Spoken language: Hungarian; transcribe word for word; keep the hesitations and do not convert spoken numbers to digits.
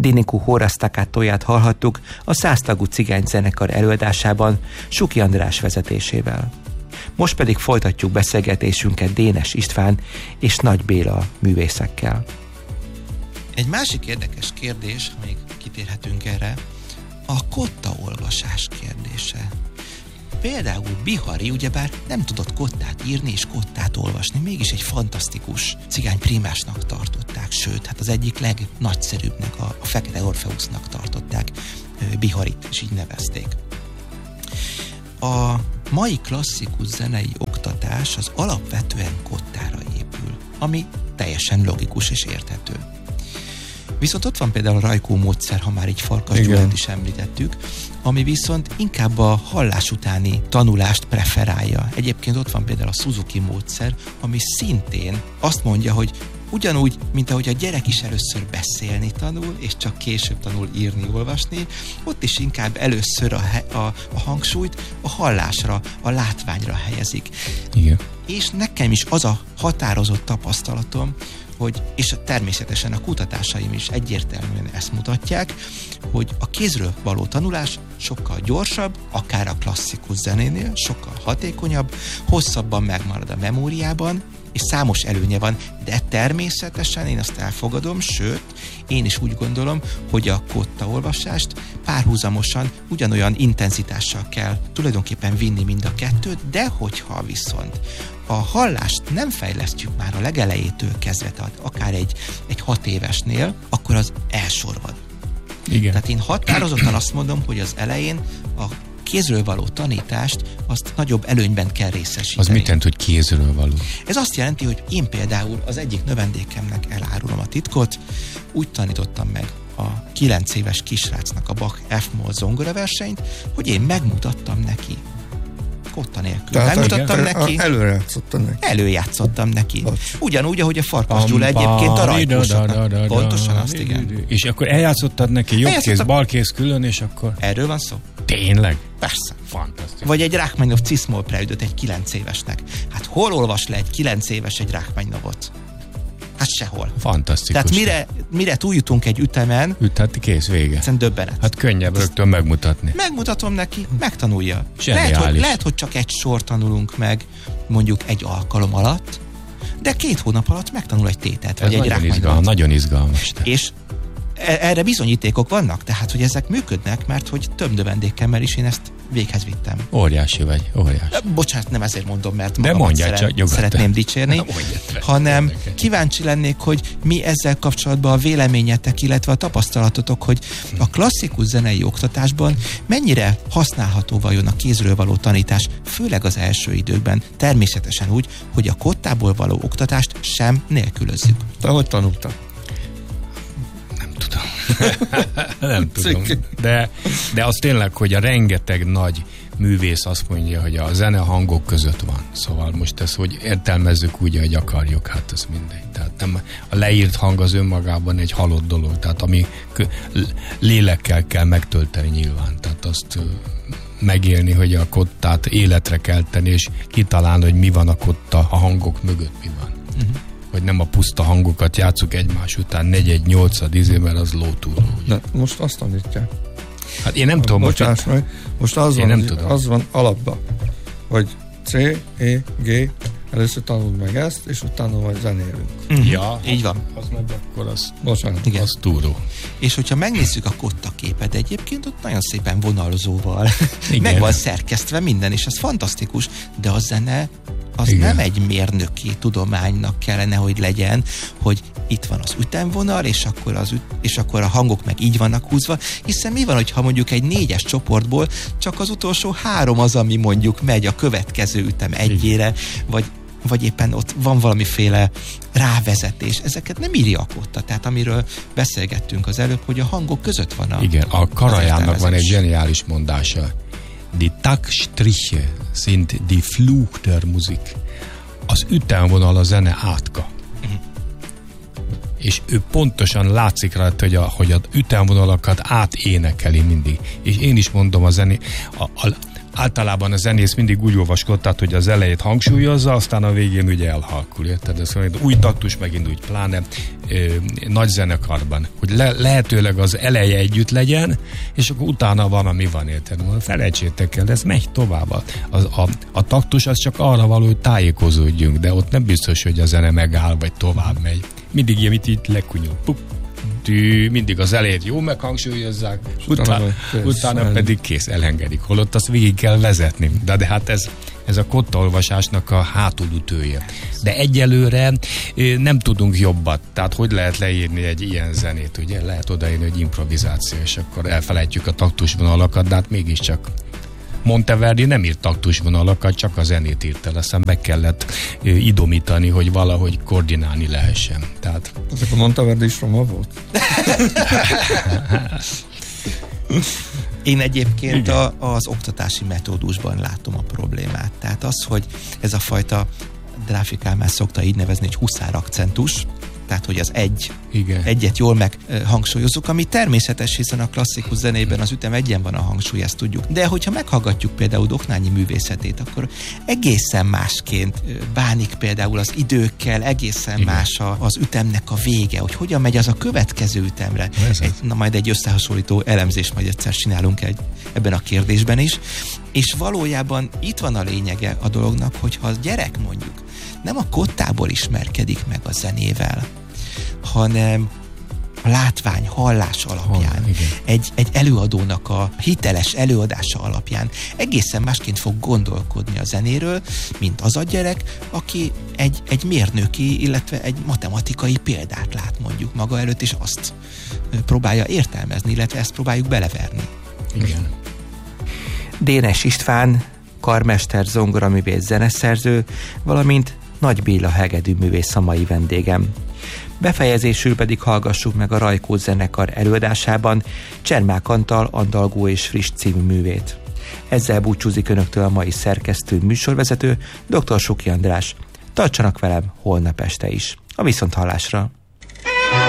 Diniku Hórasztakátóját hallhattuk a száztagú cigányzenekar előadásában Suki András vezetésével. Most pedig folytatjuk beszélgetésünket Dénes István és Nagy Béla művészekkel. Egy másik érdekes kérdés, ha még kitérhetünk erre, a kottaolvasás kérdése. Például Bihari ugyebár nem tudott kottát írni és kottát olvasni, mégis egy fantasztikus cigány prímásnak tartották, sőt, hát az egyik legnagyszerűbbnek, a, a Fekete Orfeusznak tartották Biharit, és így nevezték. A mai klasszikus zenei oktatás az alapvetően kottára épül, ami teljesen logikus és érthető. Viszont ott van például a Rajkó módszer, ha már így Farkas Gyulát is említettük, ami viszont inkább a hallás utáni tanulást preferálja. Egyébként ott van például a Suzuki módszer, ami szintén azt mondja, hogy ugyanúgy, mint ahogy a gyerek is először beszélni tanul, és csak később tanul írni, olvasni, ott is inkább először a, a, a hangsúlyt a hallásra, a látványra helyezik. Igen. És nekem is az a határozott tapasztalatom, hogy, és természetesen a kutatásaim is egyértelműen ezt mutatják, hogy a kézről való tanulás sokkal gyorsabb, akár a klasszikus zenénél, sokkal hatékonyabb, hosszabban megmarad a memóriában, és számos előnye van, de természetesen én azt elfogadom, sőt, én is úgy gondolom, hogy a kottaolvasást párhuzamosan ugyanolyan intenzitással kell tulajdonképpen vinni mind a kettőt, de hogyha viszont a hallást nem fejlesztjük már a legelejétől kezdve, tehát akár egy, egy hat évesnél, akkor az elsorvad. Igen. Tehát én határozottan azt mondom, hogy az elején a kézről való tanítást azt nagyobb előnyben kell részesíteni. Az mit jelent, hogy kézről való? Ez azt jelenti, hogy én például az egyik növendékemnek elárulom a titkot, úgy tanítottam meg a kilenc éves kisrácnak a Bach F-moll zongoraversenyt, hogy én megmutattam neki. Kotta nélkül. Tehát megmutattam el, neki. Előjátszottam neki. Előjátszottam neki. Bocs. Ugyanúgy, ahogy a Farkas Gyula egyébként a rajkósoknak. Pontosan azt, igen. És akkor eljátszottad neki jobb kéz, bal kéz külön, és akkor... Erről van szó? Tényleg? Persze. Fantasztikus. Vagy egy Rachmaninov Cis-moll preludiót egy kilenc évesnek. Hát hol olvas le egy kilenc éves egy Rachmaninovot? Hát sehol. Fantasztikus. Tehát mire, mire túljutunk egy ütemen, Üt, kész, vége. Egyszerűen döbbenet. Hát könnyebb rögtön megmutatni. Megmutatom neki, megtanulja. Zseniális. Lehet hogy, lehet, hogy csak egy sor tanulunk meg, mondjuk egy alkalom alatt, de két hónap alatt megtanul egy tételt, vagy Ez egy nagyon, Rachmaninovat. nagyon izgalmas. És erre bizonyítékok vannak, tehát, hogy ezek működnek, mert hogy több növendékemmel is én ezt véghez vittem. Óriási vagy, óriási. Bocsánat, nem ezért mondom, mert De magamat mondjál szeret, csak nyugodtan. szeretném dicsérni, hanem kíváncsi lennék, hogy mi ezzel kapcsolatban a véleményetek, illetve a tapasztalatotok, hogy a klasszikus zenei oktatásban mennyire használható vajon a kézről való tanítás, főleg az első időkben, természetesen úgy, hogy a kottából való oktatást sem nélkülözzük. Te hogy tanultál? Nem tudom. De, de az tényleg, hogy a rengeteg nagy művész azt mondja, hogy a zene hangok között van. Szóval most ezt, hogy értelmezzük úgy, hogy akarjuk, hát ez mindegy. Tehát nem, a leírt hang az önmagában egy halott dolog, tehát ami lélekkel kell megtölteni nyilván. Tehát azt megélni, hogy a kottát életre kell tenni, és kitalálni, hogy mi van a kotta, a hangok mögött mi van. Uh-huh. Hogy nem a puszta hangokat játsszuk egymás után negy-egy nyolcad izé, mert az lótúró. De most azt tanítják. Hát én nem tudom. Bocsáss meg, most az én van, nem tudom. az van alapban, hogy C, E, G, először tanuld meg ezt, és utána majd zenélünk. Uh-huh. Ja, így van. Az meg akkor az, Bocsánat. Igen. az túró. És hogyha megnézzük a kotta képet, egyébként ott nagyon szépen vonalzóval meg van szerkesztve minden, és ez fantasztikus, de a zene az igen. nem egy mérnöki tudománynak kellene, hogy legyen, hogy itt van az ütemvonal, és akkor, az üt, és akkor a hangok meg így vannak húzva, hiszen mi van, hogyha mondjuk egy négyes csoportból csak az utolsó három az, ami mondjuk megy a következő ütem egyére, vagy, vagy éppen ott van valamiféle rávezetés. Ezeket nem írja a kotta, tehát amiről beszélgettünk az előbb, hogy a hangok között van a... Igen, a Karajannak van egy zseniális mondása. Die Taktstriche sind die Fluch der Musik. Az ütemvonal a zene átka. Uh-huh. És ő pontosan látszik rajta, hogy, a, hogy az ütemvonalakat áténekeli mindig. És én is mondom a zené, a, a, általában a zenész mindig úgy olvaskodtat, hogy az elejét hangsúlyozza, aztán a végén ugye elhalkul, érted? Ez új taktus megint úgy, pláne ö, nagy zenekarban, hogy le, lehetőleg az eleje együtt legyen, és akkor utána van, ami van, érted? Felejtsétek el, ez megy tovább. A, a, a taktus az csak arra való, hogy tájékozódjunk, de ott nem biztos, hogy a zene megáll, vagy tovább megy. Mindig ilyen, itt, itt lekunyul. Pup. Tű, mindig az elejét jó meghangsúlyozzák, utána, utána pedig kész, elengedik. Holott azt végig kell vezetni. De, de hát ez, ez a kottaolvasásnak a hátulütője. De egyelőre nem tudunk jobbat. Tehát hogy lehet leírni egy ilyen zenét? Ugye lehet odaírni, hogy improvizáció, és akkor elfelejtjük a taktusvonalakat, de hát mégiscsak Monteverdi nem írt taktusvonalakat, csak a zenét írt el, aztán meg kellett idomítani, hogy valahogy koordinálni lehessen. Tehát... Ezek a Monteverdi is roma volt? Én egyébként a, az oktatási metódusban látom a problémát. Tehát az, hogy ez a fajta, Dráfi Kálmán szokta így nevezni, hogy huszár akcentus, tehát, hogy az egy, igen. egyet jól meghangsúlyozzuk, ami természetes, hiszen a klasszikus zenében az ütem egyen van a hangsúly, ezt tudjuk. De hogyha meghallgatjuk például Doknányi művészetét, akkor egészen másként bánik például az időkkel, egészen igen. más az ütemnek a vége, hogy hogyan megy az a következő ütemre. Egy, na majd egy összehasonlító elemzést majd egyszer csinálunk egy, ebben a kérdésben is. És valójában itt van a lényege a dolognak, hogyha a gyerek mondjuk nem a kottából ismerkedik meg a zenével, hanem a látvány, hallás alapján, oh, egy, egy előadónak a hiteles előadása alapján egészen másként fog gondolkodni a zenéről, mint az a gyerek, aki egy, egy mérnöki, illetve egy matematikai példát lát mondjuk maga előtt, és azt próbálja értelmezni, illetve ezt próbáljuk beleverni. Igen. Dénes István, karmester, zongoraművész, zeneszerző, valamint Nagy Béla hegedűművész a mai vendégem. Befejezésül pedig hallgassuk meg a Rajkó zenekar előadásában Csermák Antal Andalgó és Friss című művét. Ezzel búcsúzik önöktől a mai szerkesztő műsorvezető, dr. Suki András. Tartsanak velem holnap este is. A viszonthallásra!